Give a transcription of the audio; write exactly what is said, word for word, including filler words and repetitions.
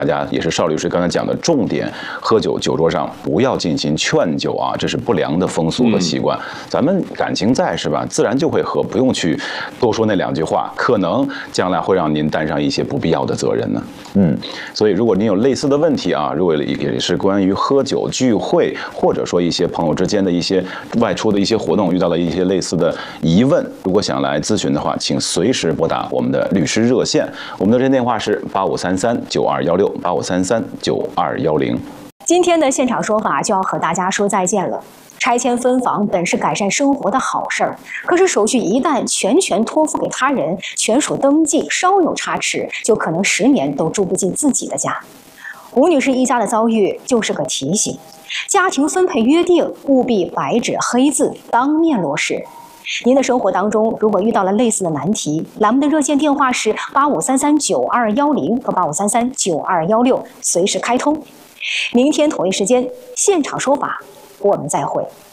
大家也是邵律师刚才讲的重点，喝酒酒桌上不要进行劝酒啊，这是不良的风俗和习惯。嗯、咱们感情在是吧，自然就会喝，不用去多说那两句话，可能将来会让您担上一些不必要的责任呢。嗯，所以如果您有类似的问题啊，如果也是关于喝酒聚会，或者说一些朋友之间的一些外出的一些活动遇到了一些类似的疑问，如果想来咨询的话，请随时拨打我们的律师热线，我们的热线电话是八五三三九二幺六。八五三三九二幺零。 今天的现场说法就要和大家说再见了。拆迁分房本是改善生活的好事儿，可是手续一旦全权托付给他人，权属登记稍有差池，就可能十年都住不进自己的家。吴女士一家的遭遇就是个提醒，家庭分配约定务必白纸黑字当面落实。您的生活当中如果遇到了类似的难题，栏目的热线电话是八五三三九二幺零和八五三三九二幺六，随时开通。明天同一时间现场说法，我们再会。